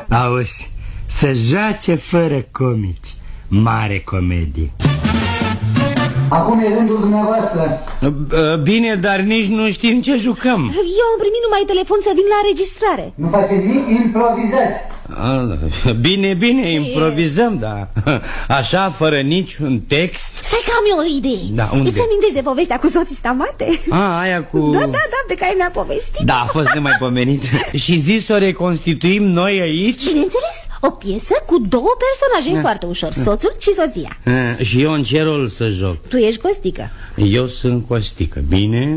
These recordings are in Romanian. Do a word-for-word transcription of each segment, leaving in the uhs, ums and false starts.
Auzi, să joace fără comici. Mare comedie. Acum e rândul dumneavoastră. Bine, dar nici nu știm ce jucăm. Eu am primit numai telefon să vin la înregistrare. Nu faceți nimic, improvizați. Bine, bine, improvizăm, dar așa, fără niciun text. Stai că am eu o idee. Da, unde? Îți amintești de povestea cu soții Stamate? A, aia cu... Da, da, da, pe care ne-a povestit. Da, a fost nemaipomenit. Și zi să o reconstituim noi aici? Bineînțeles, o piesă cu două personaje da. Foarte ușor, soțul și soția. A, și eu în ce rol să joc? Tu ești Costică. Eu sunt Costică, bine?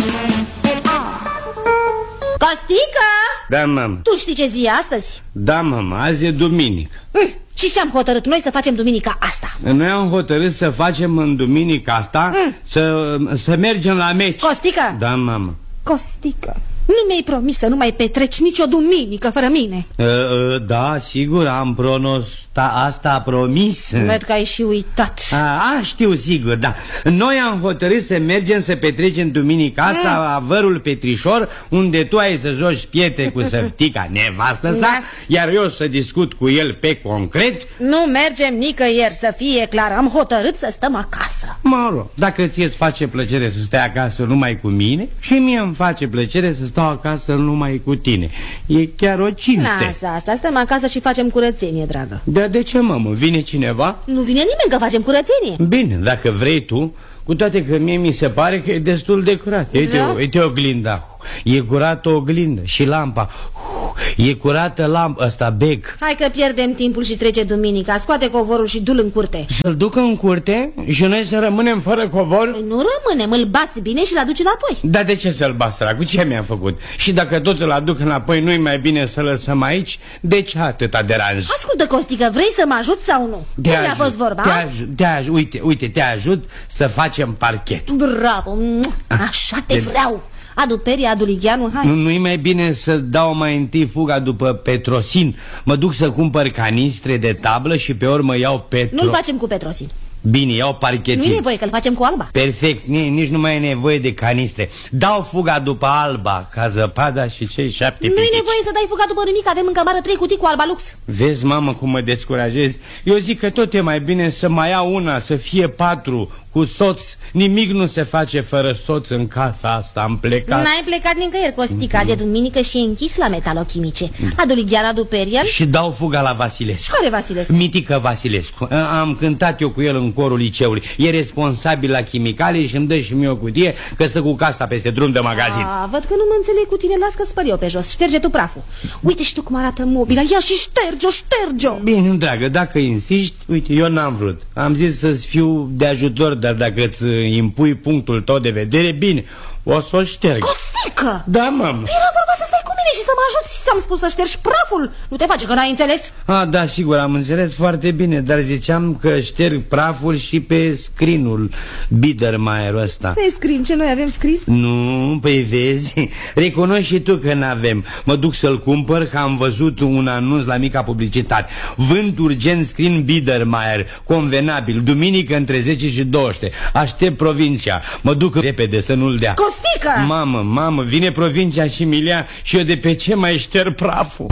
Costică! Da, mamă. Tu știi ce zi e astăzi? Da, mamă, azi e duminică. mm. Și ce am hotărât noi să facem duminica asta? Noi am hotărât să facem în duminica asta mm. să, să mergem la meci. Costică! Da, mamă. Costică, nu mi-ai promis să nu mai petreci nicio duminică fără mine? uh, uh, Da, sigur, am pronostat asta, a promis. Văd că ai și uitat. A, a, știu sigur, da. Noi am hotărât să mergem să petrecem duminica asta mm. la Vărul Petrișor, unde tu ai să joci piete cu Săftica, nevastă sa, da. Iar eu să discut cu el pe concret. Nu mergem nicăieri, să fie clar. Am hotărât să stăm acasă. Mă rog, dacă ție îți face plăcere să stai acasă numai cu mine, și mie îmi face plăcere să stau acasă numai cu tine. E chiar o cinste. Lasă asta, stăm acasă și facem curățenie, dragă. Dar de ce, mamă? Vine cineva? Nu vine nimeni, că facem curățenie. Bine, dacă vrei tu, cu toate că mie mi se pare că e destul de curat. Uite, da? Uite oglinda. E curată oglindă și lampa. E curată lampa, ăsta bec. Hai că pierdem timpul și trece duminica. Scoate covorul și du-l în curte. Să-l duc în curte și noi să rămânem fără covor? Păi nu rămânem, îl bați bine și-l aduci înapoi. Dar de ce să-l bați, săracu? Ce mi-a făcut? Și dacă tot îl aduc înapoi, nu-i mai bine să lăsăm aici? De ce atâta deranj? Ascultă, Costică, vrei să mă ajut sau nu? Te Cum a fost vorba? Te ajut, te ajut, uite, uite, te ajut să facem parchetul. Bravo, așa te vreau. Adu peria, adu ligheanul, hai. Nu-i mai bine să dau mai întâi fuga după Petrosin? Mă duc să cumpăr canistre de tablă și pe urmă iau Petro... Nu-l facem cu Petrosin. Bine, iau parchetin. Nu e nevoie, că-l facem cu Alba. Perfect, nici nu mai e nevoie de canistre. Dau fuga după Alba, ca zăpada și cei șapte Nu pitici. e nevoie să dai fuga după nimic, avem în cămară trei cutii cu Alba Lux. Vezi, mamă, cum mă descurajezi? Eu zic că tot e mai bine să mai iau una, să fie patru, cu soț. Nimic nu se face fără soț în casa asta, am plecat. N-ai plecat nicăieri, Costică, azi e duminică și e închis la metalochimice. Adu lighean, adu perian. Și dau fuga la Vasilescu. Care Vasilescu? Mitică Vasilescu. Am cântat eu cu el în corul liceului. E responsabil la chimicale și îmi dă și mie o cutie, că stă cu casa peste drum de magazin. A, văd că nu mă înțeleg cu tine, las că spăl eu pe jos. Șterge tu praful. Uite și tu cum arată mobila, ia și șterge-o, șterge-o. Bine, dragă, dacă insisti, uite, eu n-am vrut. Am zis să-ți fiu de ajutor, dar dacă îți impui punctul tău de vedere, bine, o să o șterg. Costică! Da, mamă. Era vorba să stai cu mine și să mă ajuți. Ți-am spus să ștergi praful. Nu te face că n-ai înțeles? A, da, sigur, am înțeles foarte bine, dar ziceam că șterg praful și pe screen-ul Biedermeierul ăsta. Pe screen, ce noi avem screen? Nu, păi vezi, recunoști și tu că n-avem. Mă duc să-l cumpăr, că am văzut un anunț la mica publicitate. Vând urgent screen Biedermeier, convenabil, duminică între zece și douăsprezece. Aștept provincia, mă duc repede să nu-l dea. Costică! Mamă, mamă, vine provincia și mi-l ia și eu de pe ce mai șterg praful?